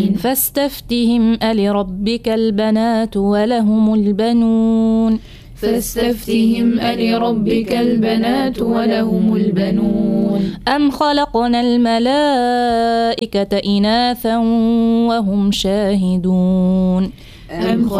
فاستفتهم ألربك البنات ولهم البنون فاستفتهم ألربك البنات ولهم البنون أم خلقنا الملائكة إناثا وهم شاهدون